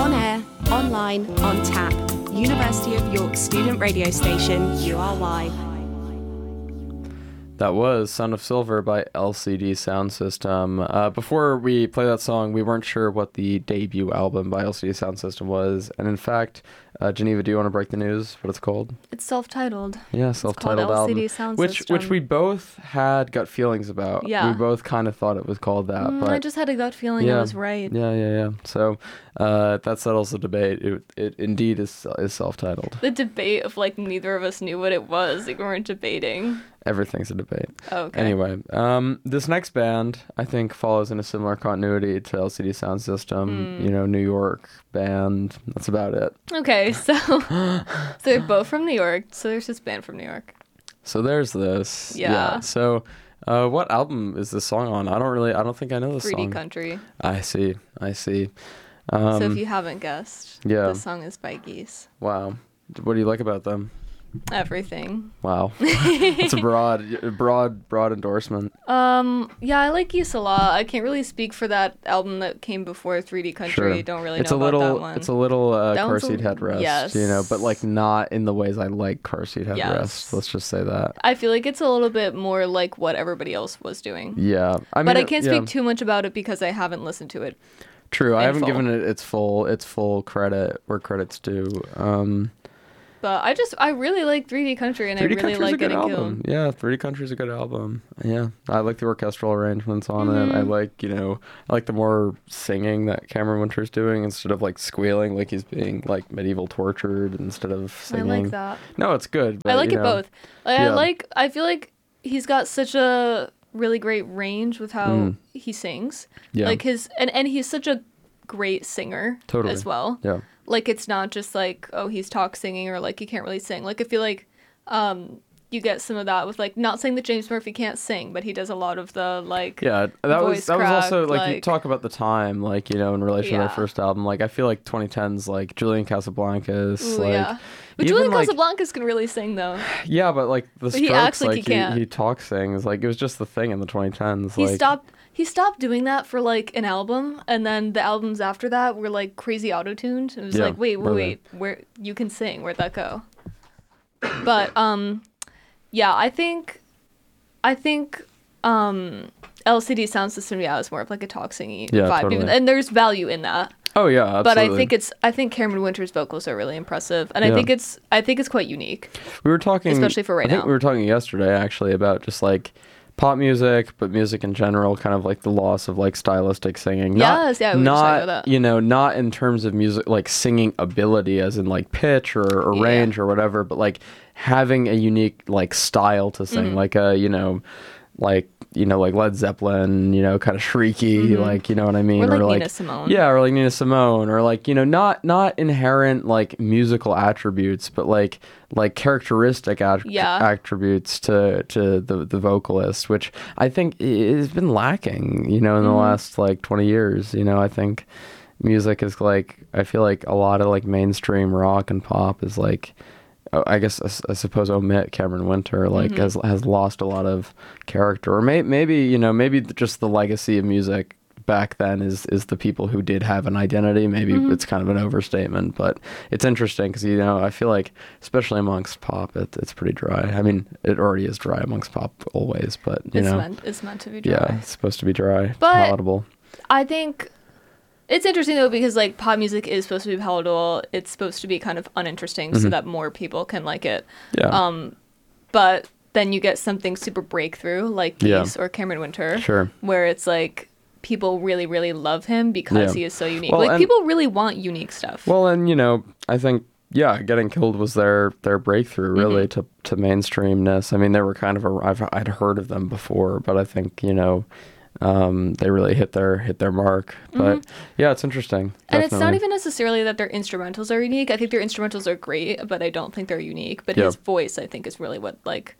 On air, online, on tap. University of York student radio station, URY. That was Sound of Silver by LCD Sound System. Before we play that song, we weren't sure what the debut album by LCD Sound System was. And in fact, Geneva, do you want to break the news? What it's called? It's self-titled. Yeah, self-titled album. LCD Sound which System. we both had gut feelings about. Yeah. We both kind of thought it was called that. But I just had a gut feeling it was right. Yeah. So that settles the debate. It indeed is self-titled. The debate of like neither of us knew what it was. Like we weren't debating. Everything's a debate. Okay. Anyway, this next band I think follows in a similar continuity to LCD Sound System. You know, New York band. That's about it. Okay, so they're both from New York. So there's this band from New York. So there's this. Yeah. So, what album is this song on? I don't think I know this 3D song. Country. I see. So if you haven't guessed, yeah. the song is by Geese. Wow. What do you like about them? Everything. Wow. It's a broad endorsement. Yeah, I like Geese a lot. I can't really speak for that album that came before 3D Country. Sure. Don't really It's know a little, about that one. It's a little That car one's seat headrest, yes. you know, but like not in the ways I like car seat headrest. Yes. Let's just say that. I feel like it's a little bit more like what everybody else was doing. Yeah. But I can't speak too much about it because I haven't listened to it. True. I haven't full. given it its full credit where credit's due. But I really like 3D Country, and I 3D really Country's like a good Getting album. Killed. Yeah, 3D Country's a good album. Yeah, I like the orchestral arrangements on it. I like, I like the more singing that Cameron Winter's doing instead of like squealing, like he's being like medieval tortured instead of singing. I like that. No, it's good. I like it both. Yeah. I feel like he's got such a really great range with how he sings. Yeah. Like and he's such a great singer Totally. as well. Yeah. Like it's not just like, oh, he's talk singing or like he can't really sing. Like I feel like you get some of that with like, not saying that James Murphy can't sing, but he does a lot of the like that was also like you talk about the time, like, in relation to their Yeah. first album. Like I feel like 2010's like Julian Casablancas, Ooh, like yeah. But even, Julian like, Casablancas can really sing though. Yeah, but like the But Strokes, he acts like he like can't. he talk sings, like it was just the thing in the 2010s. He stopped doing that for like an album, and then the albums after that were like crazy auto-tuned. It was Yeah, like, wait, were where you can sing? Where'd that go? But yeah, I think LCD Sound System, is more of like a talk singing vibe, totally. and there's value in that. Oh yeah, absolutely. But I think Cameron Winter's vocals are really impressive, and Yeah. I think it's quite unique. We were talking, especially for right I think now. we were talking yesterday actually about just like pop music, but music in general, kind of like the loss of like stylistic singing. Yes, yeah, we were just talking not about that. not in terms of music like singing ability, as in like pitch or range or whatever, but like having a unique like style to sing, like a like Led Zeppelin, kind of shrieky, like, you know what I mean? Or like Nina Simone. Yeah, or like Nina Simone, or like, not inherent like musical attributes, but like characteristic attributes to the vocalist, which I think has been lacking, in the last like 20 years. I think music is like, I feel like a lot of like mainstream rock and pop is like, I guess I suppose omit Cameron Winter, like has lost a lot of character, or maybe maybe just the legacy of music back then is the people who did have an identity. Maybe it's kind of an overstatement, but it's interesting because I feel like especially amongst pop, it's pretty dry. I mean, it already is dry amongst pop always, but it's meant to be dry. Yeah, it's supposed to be dry, but palatable. I think it's interesting though, because like pop music is supposed to be palatable. It's supposed to be kind of uninteresting so that more people can like it. Yeah. But then you get something super breakthrough like Geese or Cameron Winter, Sure. where it's like people really, really love him because he is so unique. Well, like people really want unique stuff. Well, and I think Getting Killed was their breakthrough really to mainstreamness. I mean, they were kind of I'd heard of them before, but I think they really hit their mark. But yeah, it's interesting. Definitely. And it's not even necessarily that their instrumentals are unique. I think their instrumentals are great, but I don't think they're unique. But his voice, I think, is really what like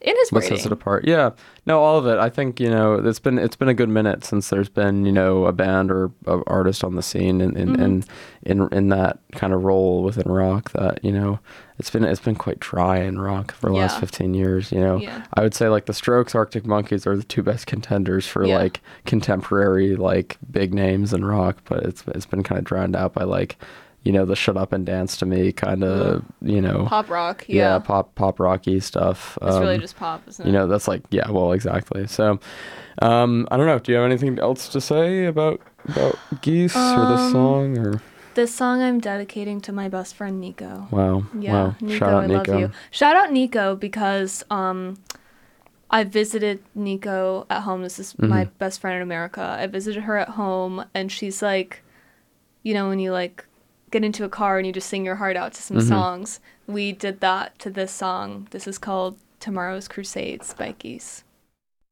In his what writing. sets it apart? Yeah, no, all of it. I think it's been a good minute since there's been a band or a artist on the scene in that kind of role within rock that it's been quite dry in rock for the last 15 years. Yeah. I would say like the Strokes, Arctic Monkeys are the two best contenders for like contemporary like big names in rock, but it's been kind of drowned out by like the Shut Up and Dance to Me kind of, pop rock. Yeah, pop rocky stuff. It's really just pop, isn't it? That's like, yeah, well, exactly. So, I don't know. Do you have anything else to say about Geese or this song or? This song I'm dedicating to my best friend Nico. Wow. Yeah, wow. Nico, Shout out I Nico. love you. Shout out Nico because I visited Nico at home. This is my best friend in America. I visited her at home, and she's like, when you like get into a car and you just sing your heart out to some songs. We did that to this song. This is called Tomorrow's Crusades by Geese.